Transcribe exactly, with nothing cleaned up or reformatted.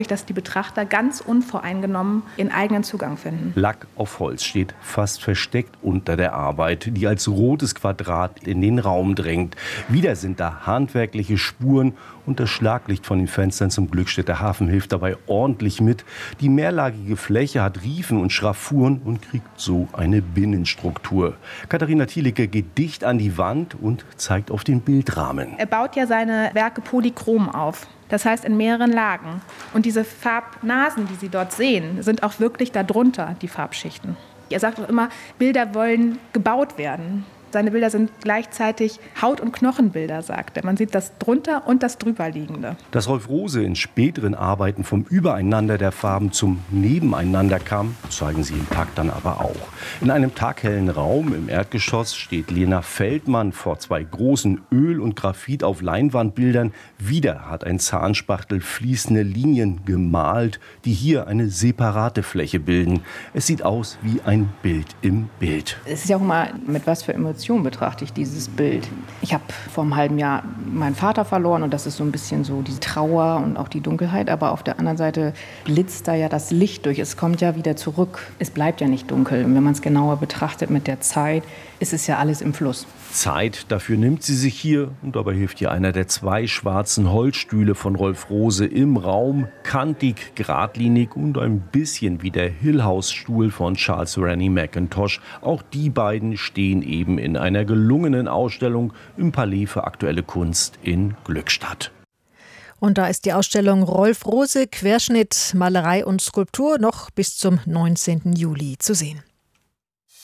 dass die Betrachter ganz unvoreingenommen ihren eigenen Zugang finden. Lack auf Holz steht fast versteckt unter der Arbeit, die als rotes Quadrat in den Raum drängt. Wieder sind da handwerkliche Spuren und das Schlaglicht von den Fenstern zum Glückstädter Hafen hilft dabei ordentlich mit. Die mehrlagige Fläche hat Riefen und Schraffuren und kriegt so eine Binnenstruktur. Katharina Thielicke geht dicht an die Wand und zeigt auf den Bildrahmen. Er baut ja seine Werke polychrom auf. Das heißt in mehreren Lagen. Und diese Farbnasen, die Sie dort sehen, sind auch wirklich darunter, die Farbschichten. Er sagt auch immer, Bilder wollen gebaut werden. Seine Bilder sind gleichzeitig Haut- und Knochenbilder, sagt er. Man sieht das drunter und das drüberliegende. Dass Rolf Rose in späteren Arbeiten vom Übereinander der Farben zum Nebeneinander kam, zeigen sie im Takt dann aber auch. In einem taghellen Raum im Erdgeschoss steht Lena Feldmann vor zwei großen Öl- und Graphit auf Leinwandbildern. Wieder hat ein Zahnspachtel fließende Linien gemalt, die hier eine separate Fläche bilden. Es sieht aus wie ein Bild im Bild. Es ist ja auch mal, mit was für Emotionen betrachte ich dieses Bild. Ich habe vor einem halben Jahr meinen Vater verloren und das ist so ein bisschen so die Trauer und auch die Dunkelheit. Aber auf der anderen Seite blitzt da ja das Licht durch. Es kommt ja wieder zurück. Es bleibt ja nicht dunkel. Und wenn man es genauer betrachtet mit der Zeit, ist es ja alles im Fluss. Zeit, dafür nimmt sie sich hier und dabei hilft ihr einer der zwei schwarzen Holzstühle von Rolf Rose im Raum. Kantig, geradlinig und ein bisschen wie der Hill-House-Stuhl von Charles Rennie Mackintosh. Auch die beiden stehen eben in einer gelungenen Ausstellung im Palais für aktuelle Kunst in Glückstadt. Und da ist die Ausstellung Rolf Rose, Querschnitt, Malerei und Skulptur noch bis zum neunzehnten Juli zu sehen.